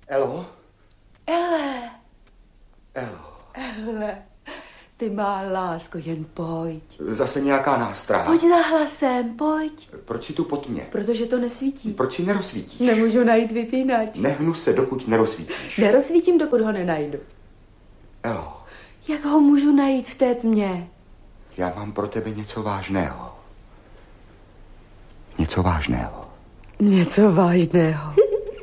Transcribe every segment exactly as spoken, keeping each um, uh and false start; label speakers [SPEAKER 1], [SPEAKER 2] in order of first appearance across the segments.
[SPEAKER 1] Elo?
[SPEAKER 2] Ele.
[SPEAKER 1] Elo.
[SPEAKER 2] Ele. Ty má lásko, jen pojď.
[SPEAKER 1] Zase nějaká nástraha.
[SPEAKER 2] Pojď za hlasem, pojď.
[SPEAKER 1] Proč si tu pod mě?
[SPEAKER 2] Protože to nesvítí.
[SPEAKER 1] Proč si nerozsvítíš?
[SPEAKER 2] Nemůžu najít vypínač.
[SPEAKER 1] Nehnu se, dokud nerozsvítíš.
[SPEAKER 2] Nerozsvítím, dokud ho nenajdu.
[SPEAKER 1] Elo.
[SPEAKER 2] Jak ho můžu najít v té tmě?
[SPEAKER 1] Já mám pro tebe něco vážného. Něco vážného.
[SPEAKER 2] Něco vážného.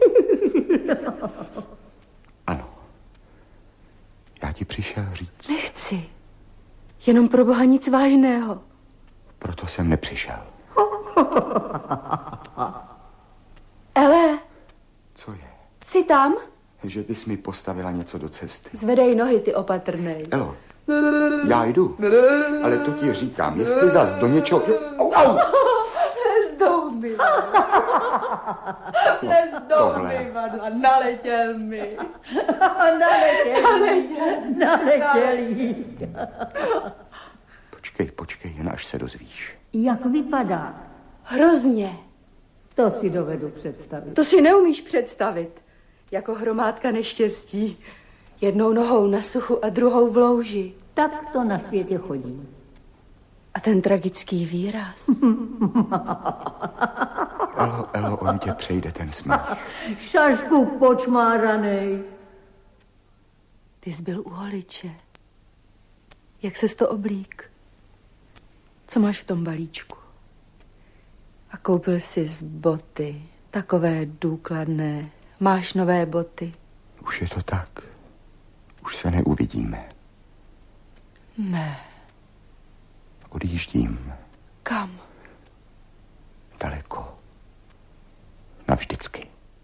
[SPEAKER 1] Ano. Já ti přišel říct.
[SPEAKER 2] Nechci. Jenom pro Boha nic vážného.
[SPEAKER 1] Proto jsem nepřišel.
[SPEAKER 2] Ele.
[SPEAKER 1] Co je?
[SPEAKER 2] Jsi tam?
[SPEAKER 1] Že ty jsi mi postavila něco do cesty.
[SPEAKER 2] Zvedej nohy, ty opatrnej.
[SPEAKER 1] Elo, já jdu, ale to ti říkám, jestli zas do něčeho... Au, au!
[SPEAKER 2] Ples do mi. Ples do mi, Vadla, naletěl mi.
[SPEAKER 3] Naletěl.
[SPEAKER 2] Naletěl.
[SPEAKER 3] Naletěl jí.
[SPEAKER 1] Počkej, počkej, jen až se dozvíš.
[SPEAKER 3] Jak vypadá?
[SPEAKER 2] Hrozně.
[SPEAKER 3] To si dovedu představit.
[SPEAKER 2] To si neumíš představit. Jako hromádka neštěstí. Jednou nohou na suchu a druhou v louži.
[SPEAKER 3] Tak to na světě chodí.
[SPEAKER 2] A ten tragický výraz.
[SPEAKER 1] Elo, Elo, on tě přejde ten smích.
[SPEAKER 3] Šašku počmáranej.
[SPEAKER 2] Ty jsi byl u holiče. Jak ses to oblík? Co máš v tom balíčku? A koupil jsi z boty. Takové důkladné. Máš nové boty?
[SPEAKER 1] Už je to tak. Už se neuvidíme.
[SPEAKER 2] Ne.
[SPEAKER 1] Odjíždím.
[SPEAKER 2] Kam?
[SPEAKER 1] Daleko. Navždycky.